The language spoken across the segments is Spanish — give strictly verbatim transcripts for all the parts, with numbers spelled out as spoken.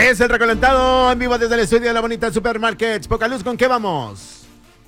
Es el recalentado en vivo desde el estudio de la bonita Supermarkets. Pocaluz, ¿con qué vamos?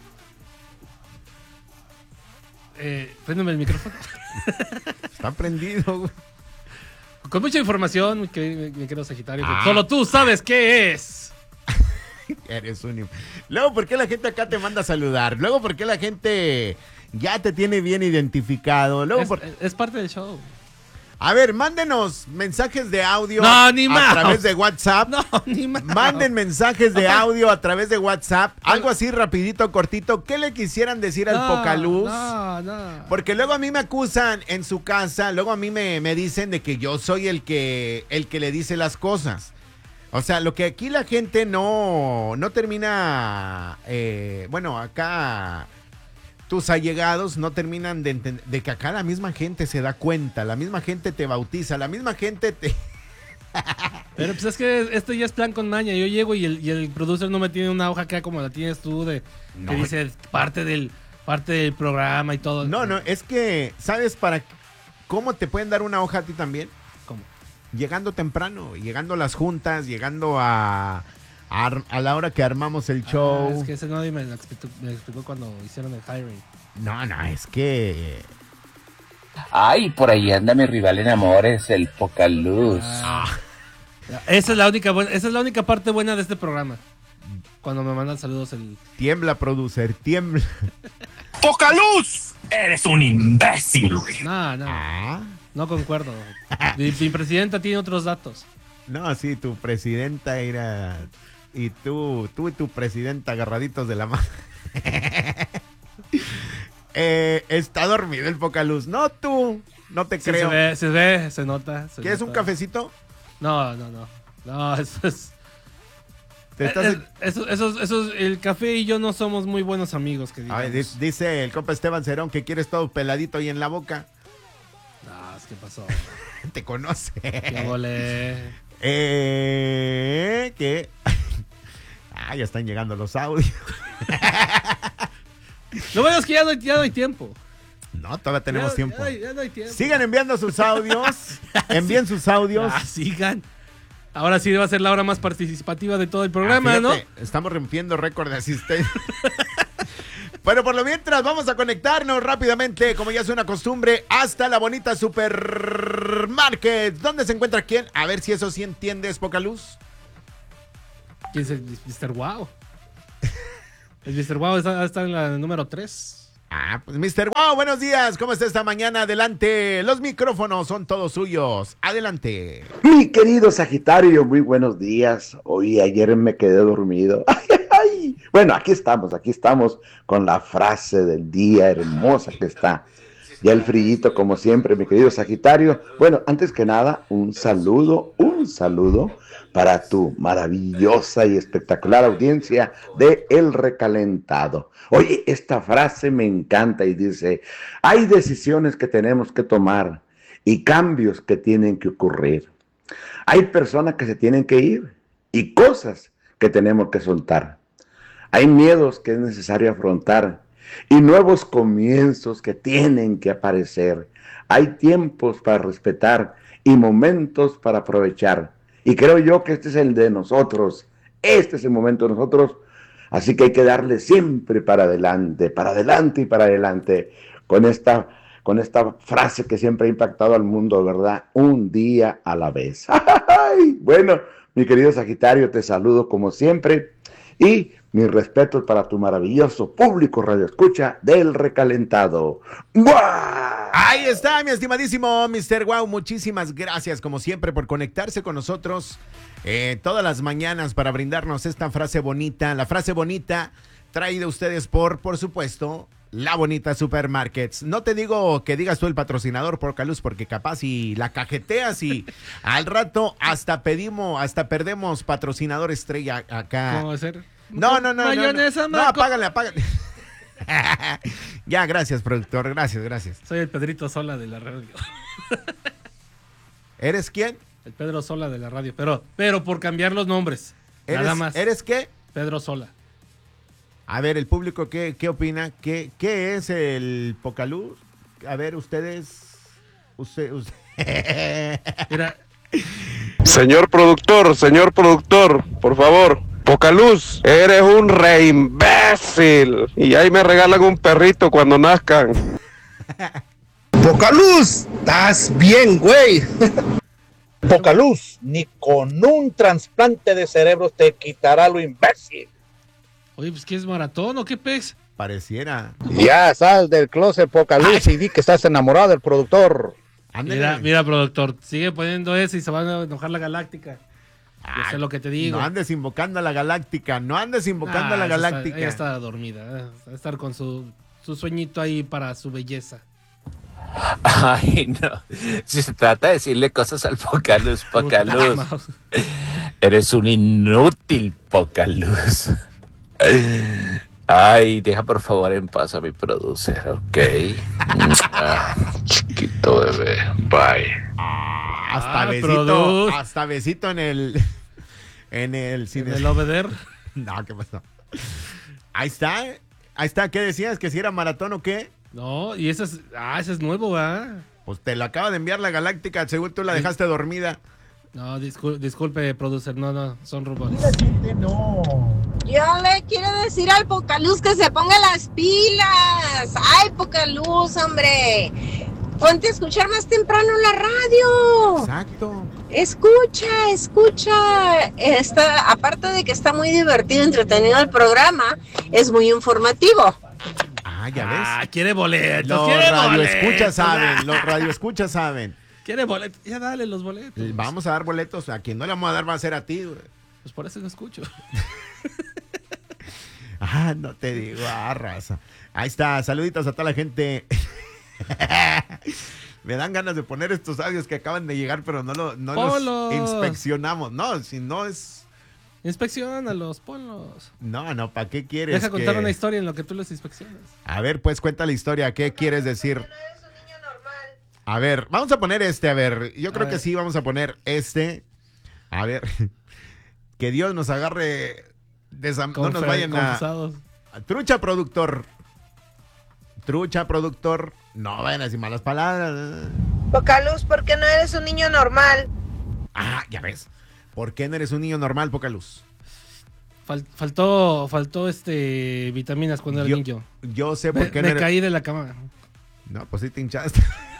Eh, préndeme el micrófono. Está prendido. Con mucha información, mi querido, mi querido Sagitario. Ah. Solo tú sabes qué es. Eres un... Luego, ¿por qué la gente acá te manda a saludar? Luego, ¿por qué la gente ya te tiene bien identificado? Luego, Es, por... es parte del show. A ver, mándenos mensajes de audio No, ni a más. través de WhatsApp. No, ni más. Manden mensajes de audio a través de WhatsApp. Algo así rapidito, cortito. ¿Qué le quisieran decir al No, Pocaluz? No, no. Porque luego a mí me acusan en su casa, luego a mí me, me dicen de que yo soy el que, el que le dice las cosas. O sea, lo que aquí la gente no, no termina, eh, bueno, acá tus allegados no terminan de entender, de que acá la misma gente se da cuenta, la misma gente te bautiza, la misma gente te... Pero pues es que esto ya es plan con maña. Yo llego y el, y el producer no me tiene una hoja acá como la tienes tú, de No. que dice parte del, parte del programa y todo. No, no, es que, ¿sabes para cómo te pueden dar una hoja a ti también? ¿Cómo? Llegando temprano, llegando a las juntas, llegando a, a, a la hora que armamos el show. Ah, es que ese nadie me lo explicó, me lo explicó cuando hicieron el hiring. No, no, es que... Ay, por ahí anda mi rival en amores, el Pocaluz. Ah. Esa es la única buena, esa es la única parte buena de este programa. Cuando me mandan saludos el... Tiembla, producer, tiembla. ¡Pocaluz! Eres un imbécil, güey. No, no, Ah, no concuerdo. Mi, mi presidenta tiene otros datos. no, sí, tu presidenta era... Y tú, tú y tu presidenta agarraditos de la mano. eh, está dormido el Pocaluz. No, tú, no te Sí, creo. se ve, se ve, se nota. se ¿Quieres un nota. cafecito? No, no, no. No, eso es... Te estás... Eh, eh, Eso, eso, eso, el café y yo no somos muy buenos amigos, que A ver, digamos. di- dice el compa Esteban Cerón que quieres todo peladito y en la boca. No, es que pasó. Te conoce. Qué volé. Eh, que... Ah, ya están llegando los audios. Lo bueno es que ya no, hay- ya no hay tiempo. No, todavía tenemos Ya- tiempo. Ya, ya no hay tiempo. Sigan enviando sus audios. Envíen sus audios. Ah, sigan. Ahora sí va a ser la hora más participativa de todo el programa, Ah, ¿no? fíjate, estamos rompiendo récord de asistencia. Bueno, por lo mientras vamos a conectarnos rápidamente, como ya es una costumbre, hasta la bonita Supermarket. ¿Dónde se encuentra quién? A ver si eso sí entiendes, Pocaluz. ¿Quién es el mister Wow? El mister Wow está, está en la número tres. Ah, pues mister Wow, buenos días. ¿Cómo está esta mañana? Adelante. Los micrófonos son todos suyos. Adelante. Mi querido Sagitario, muy buenos días. Hoy ayer me quedé dormido. Ay, ay, ay. Bueno, aquí estamos, aquí estamos con la frase del día hermosa que está. Ya el frillito, como siempre, mi querido Sagitario. Bueno, antes que nada, un saludo, un saludo para tu maravillosa y espectacular audiencia de El Recalentado. Oye, esta frase me encanta y dice, hay decisiones que tenemos que tomar y cambios que tienen que ocurrir. Hay personas que se tienen que ir y cosas que tenemos que soltar. Hay miedos que es necesario afrontar y nuevos comienzos que tienen que aparecer. Hay tiempos para respetar y momentos para aprovechar. Y creo yo que este es el de nosotros. Este es el momento de nosotros. Así que hay que darle siempre para adelante, para adelante y para adelante. Con esta, con esta frase que siempre ha impactado al mundo, ¿verdad? Un día a la vez. ¡Ay! Bueno, mi querido Sagitario, te saludo como siempre. Y mis respetos para tu maravilloso público radio escucha del Recalentado. ¡Buah! Ahí está, mi estimadísimo mister Wow. Muchísimas gracias, como siempre, por conectarse con nosotros eh, todas las mañanas para brindarnos esta frase bonita. La frase bonita traída a ustedes por, por supuesto, la bonita Supermarkets. No te digo que digas tú el patrocinador, Pocaluz, porque capaz y la cajeteas y al rato hasta pedimos, hasta perdemos patrocinador estrella acá. ¿Cómo va a ser? No, no, no. Mayonesa, no, no. No, Marco. apágale, apágale. Ya, gracias, productor. Gracias, gracias. Soy el Pedrito Sola de la radio. ¿Eres quién? El Pedro Sola de la radio. Pero, pero por cambiar los nombres. ¿Eres, Nada más. ¿Eres qué? Pedro Sola. A ver, el público, ¿qué, qué opina? ¿Qué, ¿Qué es el Pocaluz? A ver, ustedes... Usted, usted. Mira, Señor productor, señor productor, por favor. Pocaluz, eres un re imbécil. Y ahí me regalan un perrito cuando nazcan. Pocaluz, estás bien, güey. Pocaluz, ni con un trasplante de cerebro te quitará lo imbécil. Oye, pues ¿qué es maratón o qué pex? Pareciera. Ya, sal del closet, Pocaluz, y di que estás enamorado del productor. Ándale. Mira, mira, productor, sigue poniendo eso y se van a enojar la galáctica. Ah, Eso es lo que te digo. No andes invocando a la galáctica, no andes invocando Ah, a la esa está- galáctica. ella está dormida, ¿eh? Va a estar con su, su sueñito ahí para su belleza. Ay, no. Si se trata de decirle cosas al Pocaluz, Pocaluz. Eres un inútil, Pocaluz. Ay, deja por favor en paz a mi producer, ¿ok? Ah, chiquito bebé, bye. Hasta Ah, besito, produce. hasta besito en el en el ¿En cine. el obeder? No, ¿qué pasó? Ahí está, ahí está, ¿qué decías? ¿Que si era maratón o qué? No, y ese es, ah, ese es nuevo, ¿verdad? Pues te lo acaba de enviar la galáctica, según tú la dejaste dormida. No, discul- disculpe, producer, no, no, son rumores. Yo le quiero decir al Pocaluz que se ponga las pilas. Ay, Pocaluz, hombre. Ponte a escuchar más temprano la radio. Exacto. Escucha, escucha. Está, aparte de que está muy divertido, entretenido el programa, es muy informativo. Ah, ya ves. Ah, quiere boletos, Los quiere radioescuchas boletos. saben, los radioescuchas saben. Quiere boletos, ya dale los boletos. Vamos a dar boletos, a quien no le vamos a dar va a ser a ti, güey. Pues por eso no escucho. Ah, no te digo, ah, raza. Ahí está, saluditos a toda la gente. Me dan ganas de poner estos audios que acaban de llegar, pero no, lo, no los Ponlos. inspeccionamos. No, si no es... Inspecciónalos, ponlos. No, no, ¿para qué quieres? Deja contar que- una historia en lo que tú los inspeccionas. A ver, pues cuenta la historia. ¿Qué quieres decir? A ver, vamos a poner este, a ver. Yo creo A que ver. sí, vamos a poner este. A ver. Que Dios nos agarre. Desam- no nos Confe- vayan a, confesados. a- Trucha productor. Trucha productor. No vayan a decir malas palabras. Pocaluz, ¿por qué no eres un niño normal? Ah, ya ves. ¿Por qué no eres un niño normal, poca luz? Fal- faltó, faltó este vitaminas cuando era Yo, niño. yo sé por Me, qué me no eres... caí de la cama. No, pues sí te hinchaste.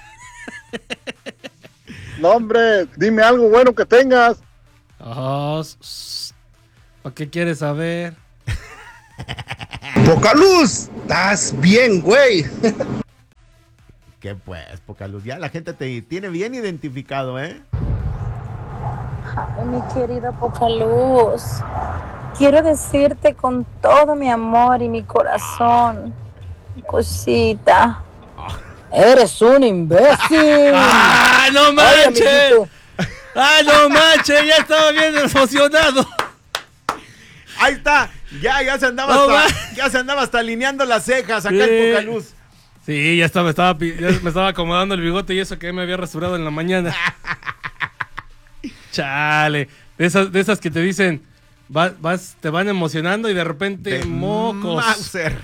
No, hombre, dime algo bueno que tengas. Oh, s- s- ¿para qué quieres saber? Pocaluz, estás bien, güey. ¿Qué pues, poca luz? Ya la gente te tiene bien identificado, ¿eh? Ay, mi querida Pocaluz, quiero decirte con todo mi amor y mi corazón, cosita, eres un imbécil. ¡Ah, no Ay, manches! amiguito. ¡Ah, no manches! Ya estaba bien emocionado. Ahí está. Ya, ya se andaba No, hasta, va. ya se andaba hasta alineando las cejas acá Sí. en poca luz. Sí, ya estaba, estaba, pi- ya me estaba acomodando el bigote y eso que me había rasurado en la mañana. Chale. De esas, de esas que te dicen, vas, vas, te van emocionando y de repente De mocos. Mauser.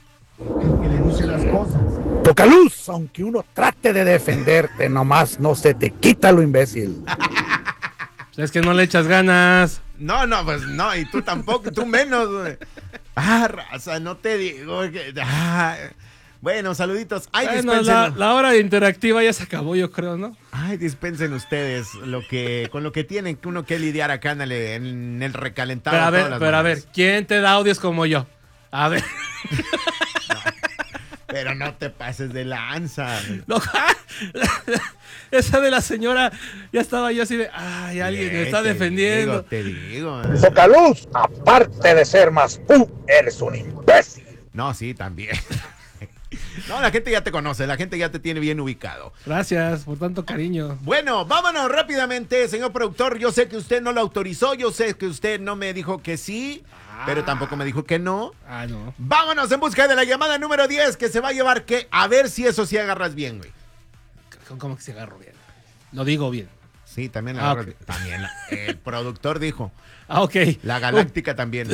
Pocaluz, aunque uno trate de defenderte, nomás no se te quita lo imbécil. Es que no le echas ganas. No, no, pues no, y tú tampoco, tú menos, güey. Ah, raza, no te digo. que- ah. Bueno, saluditos. Ay, Bueno, dispensen. la, la hora interactiva ya se acabó, yo creo, ¿no? Ay, dispensen ustedes lo que, con lo que tienen que uno que lidiar acá en el, en el recalentado. Pero a ver, todas las pero a ver, mañanas. ¿quién te da audios como yo? A ver. Pero no te pases de lanza. No, esa de la señora, ya estaba yo así de, ay, alguien me Bien, está te defendiendo. digo, te digo. Pocaluz, aparte de ser más pu, eres un imbécil. No, sí, también. No, la gente ya te conoce, la gente ya te tiene bien ubicado. Gracias por tanto cariño. Bueno, vámonos rápidamente, señor productor. Yo sé que usted no lo autorizó, yo sé que usted no me dijo que sí, pero tampoco me dijo que no. Ah, no. Vámonos en busca de la llamada número diez que se va a llevar que a ver si eso sí agarras bien, güey. ¿Cómo que se agarró bien? Lo digo bien. Sí, también la Ah, agarras ok. bien. También la- el productor dijo. Ah, ok. La galáctica también.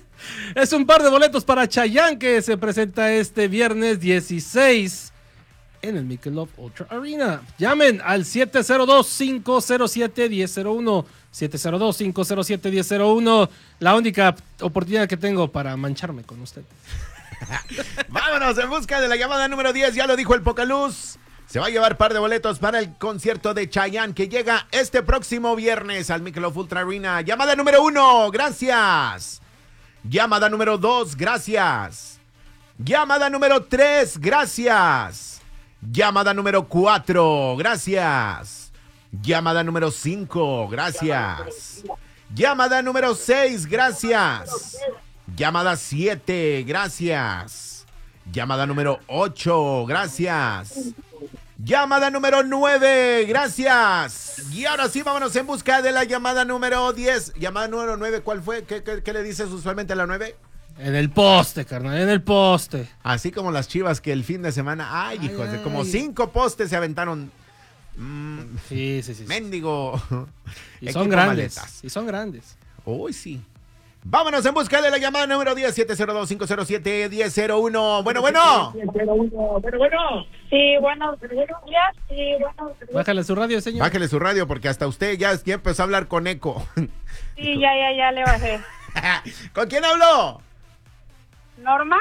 Es un par de boletos para Chayanne que se presenta este viernes dieciséis en el Michelob Ultra Arena. Llamen al siete cero dos, cinco cero siete, uno cero cero uno. siete cero dos, cinco cero siete, uno cero cero uno. La única oportunidad que tengo para mancharme con usted. Vámonos en busca de la llamada número diez. Ya lo dijo el Pocaluz. Se va a llevar par de boletos para el concierto de Chayanne que llega este próximo viernes al Michelob Ultra Arena. Llamada número uno, gracias. Llamada número dos, gracias. Llamada número tres, gracias. Llamada número cuatro, gracias. Llamada número cinco, gracias. Llamada número seis, gracias. Llamada siete, gracias. Llamada número ocho, gracias. Llamada número nueve, gracias. Y ahora sí, vámonos en busca de la llamada número diez. Llamada número nueve, ¿cuál fue? ¿Qué, qué, qué le dices usualmente a la nueve? En el poste, carnal, en el poste. Así como las Chivas que el fin de semana, ay, ay hijos, ay. de como cinco postes se aventaron. Mm, sí, sí, sí. Mendigo. Y son grandes. Maletas. Y son grandes. Uy, sí. Vámonos en busca de la llamada número diez, siete cero dos, cinco cero siete, uno cero cero uno. Bueno, bueno. Bueno, bueno. Sí, bueno, buenos días. Sí, bueno. Bájale su radio, señor. Bájale su radio porque hasta usted ya, ya empezó a hablar con eco. Sí, ya, ya, ya le bajé. ¿Con quién habló? ¿Norma?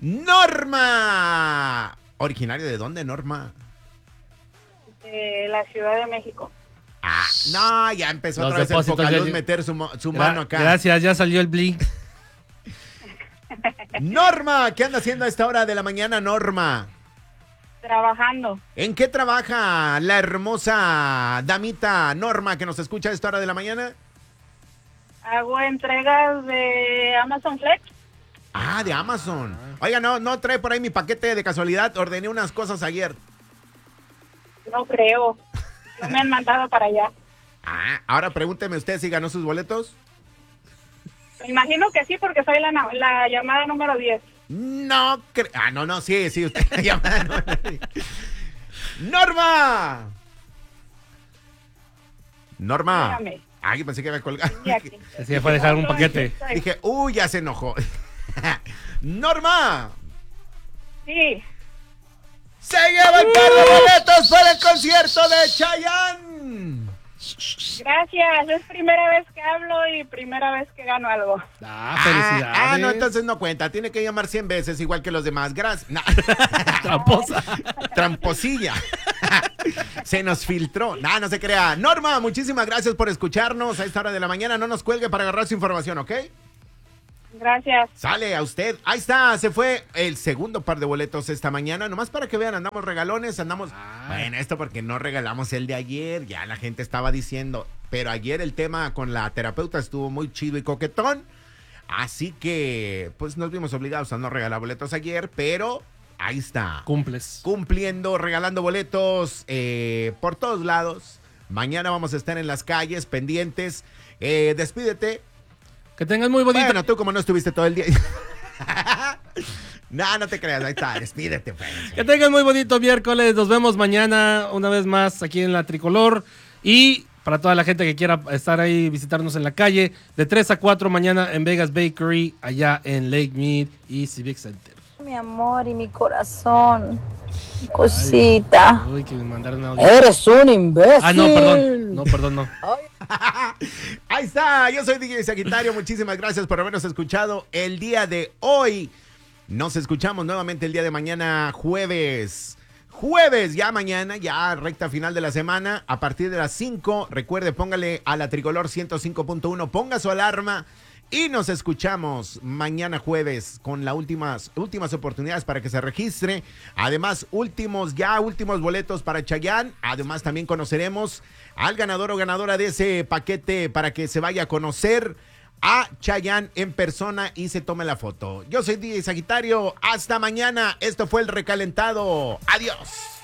¡Norma! ¿Originario de dónde, Norma? De la Ciudad de México. Ah, no, ya empezó Los otra vez el Pocaluz ya... meter su, su Gra mano acá. Gracias, ya salió el blink. Norma, ¿qué anda haciendo a esta hora de la mañana, Norma? Trabajando. ¿En qué trabaja la hermosa damita Norma que nos escucha a esta hora de la mañana? Hago entregas de Amazon Flex. Ah, de Amazon. Oiga, no, no trae por ahí mi paquete de casualidad. Ordené unas cosas ayer. No creo. No me han mandado para allá. Ah, ahora pregúnteme usted si ganó sus boletos. Me imagino que sí, porque soy la, la llamada número diez. No creo. Ah, no, no, sí, sí, usted la llamada número diez. ¡Norma! Norma. Dígame. Ay, pensé que iba a colgar. Así fue a dejar un paquete. Dije, uy, ya se enojó. Norma. Sí. Se lleva el par de boletos para el concierto de Chayanne. Gracias, es primera vez que hablo y primera vez que gano algo. Ah, felicidades. Ah, ah no, entonces no cuenta. Tiene que llamar cien veces, igual que los demás. Gracias. No. Tramposa. Tramposilla. Se nos filtró. No, no se crea. Norma, muchísimas gracias por escucharnos a esta hora de la mañana. No nos cuelgue para agarrar su información, ¿ok? Gracias. Sale a usted. Ahí está, se fue el segundo par de boletos esta mañana. Nomás para que vean, andamos regalones, andamos... Ah. Bueno, esto porque no regalamos el de ayer. Ya la gente estaba diciendo. Pero ayer el tema con la terapeuta estuvo muy chido y coquetón. Así que, pues nos vimos obligados a no regalar boletos ayer, pero... Ahí está. Cumples. Cumpliendo, regalando boletos eh, por todos lados. Mañana vamos a estar en las calles, pendientes. Eh, despídete. Que tengas muy bonito. Bueno, tú como no estuviste todo el día. No, no te creas, ahí está, despídete. Pues. Que tengan muy bonito miércoles. Nos vemos mañana una vez más aquí en La Tricolor. Y para toda la gente que quiera estar ahí, visitarnos en la calle, de tres a cuatro mañana en Vegas Bakery, allá en Lake Mead y Civic Center. Mi amor y mi corazón. Cosita. Uy, que me mandaron audio. Eres un imbécil. Ah, no, perdón. No, perdón, no. Ahí está, yo soy D J Sagitario. Muchísimas gracias por habernos escuchado el día de hoy. Nos escuchamos nuevamente el día de mañana, jueves. Jueves, ya mañana, ya recta final de la semana. A partir de las cinco, recuerde, póngale a la Tricolor ciento cinco punto uno, ponga su alarma. Y nos escuchamos mañana jueves con las últimas, últimas oportunidades para que se registre. Además, últimos, ya últimos boletos para Chayanne. Además, también conoceremos al ganador o ganadora de ese paquete para que se vaya a conocer a Chayanne en persona y se tome la foto. Yo soy D J Sagitario. Hasta mañana. Esto fue El Recalentado. Adiós.